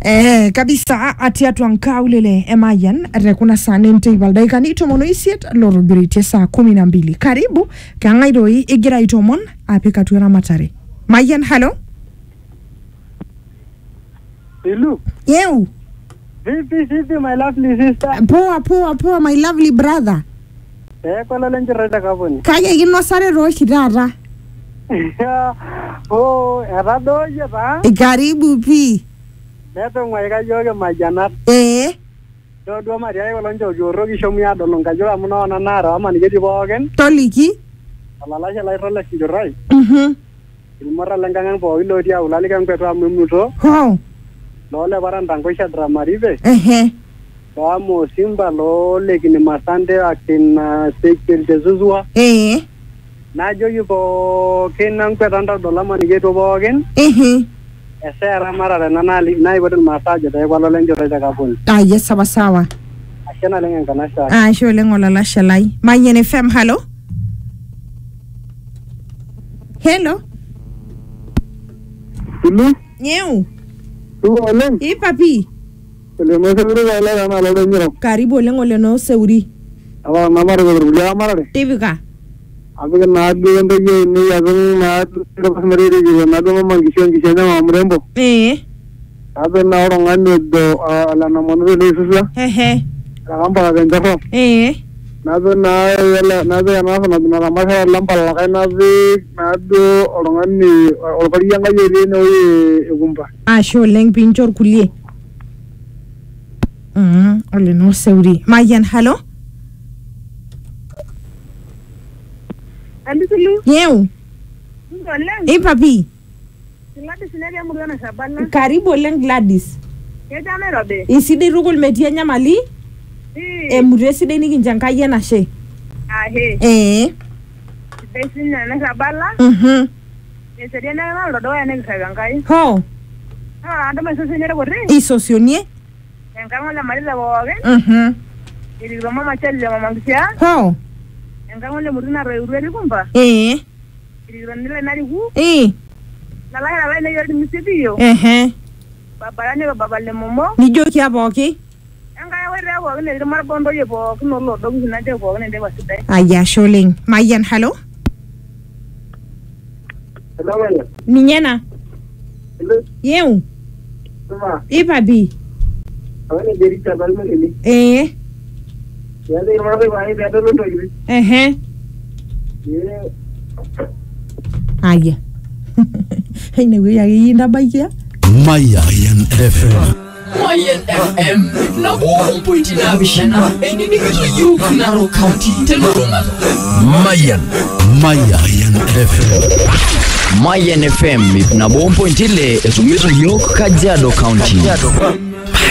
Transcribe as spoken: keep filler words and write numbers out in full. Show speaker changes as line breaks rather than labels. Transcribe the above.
Eh kabisa atiatu ankaulele emayan rekuna sanente ibaldaika ni tomono isiet lorobirite saa kumi na mbili. Karibu kangaidoi igira itomon apika tuera matare. Mayan, hello.
Hello.
Yeu.
Vipi vipi my lovely sister.
Poa poa poa my lovely brother.
Eh kola lenje rada kaponi.
Kaya gino sare roshi dara.
Oh, era doje ba?
Karibu pi.
Neto ngwaika joge majanat.
Eh.
Do do maria ko lonjo joro ki shomu ya dono ngajo amuna na nara ama nigeti bogen.
Toliki.
Alala sha lai rola ki jorai.
Mhm.
Ilmara lengangang bo ilo dia ulali kang petwa mumuto.
Ho.
Lole baran tango sha dramaribe.
Eh.
Kamo simba lo lekini masande akina sekil tezuzwa.
Eh.
Na jogi bo kenang petanda dolama nigeto bogen.
Eh.
Esera mara na nali na ibadul massage da wala lenjo rada kapon.
Ah yes sawa sawa.
Ashana lengan kanasha.
Ah sho lengo la shalai. Mayen F M, hello. Hello.
Hello.
Yeu.
Tu olen.
E papi.
Le mo seguro wala na la lenjo.
Karibu lengo leno seuri.
Aba mamar go rulia mara.
Tivika.
Abiga na du ende ye ni agun na do pasmari ri na do mangishon gishena mamrembo.
Eh.
Abe na oro ngane do ala na mono le susla.
He he.
Ramba ga ndafo.
Eh.
Na do na wala na do na na na ma lamba la kana bi na do oro ngane oro bari yanga ye no ye gumba.
Ah sho leng pinchor kulie. Mm, ole no seuri. Mayen, hello.
Andisulu.
Yeu.
Ngoleng.
E papi.
Gladys nege muriona sabana.
Karibu leng Gladys.
Yeta Nairobi.
Isidi rugul metia nyamali. E muresi de ni kinjanka yena she.
Ah he.
Eh.
Desin na sabala.
Mhm.
Yeseria na na rodo ya ne sagangai.
Ho.
Ah ando me sosinere gorri.
Isosionie.
Enkango la marila bogen.
Mhm.
Iri roma machelle mama ngisia.
Ho.
Enkango le murina roiruri kumba.
Eh.
Iri ronile nari hu.
Eh.
La la la ne yori misibiyo.
Eh.
Baba ne baba le momo.
Ni joki aboki.
Enga we re bogen ne mar bondo ye bogen no lo dogu na de bogen de basudai.
Aya sholing. Mayan, hello.
Hello maya.
Ninyena.
Hello.
Yeu.
Tuma.
E papi.
Awani deri tabal mele.
Eh.
Ya de mara be bai be do lo toyi.
Eh.
Ye.
Aya. Hene we ya yinda bagia.
Mayan F M.
Mayan F M na one point na bishana eni ni kitu yu Narok County Teluruma.
Mayan Mayan F M.
Mayan F M na one point ile esumizo yu Kajiado County.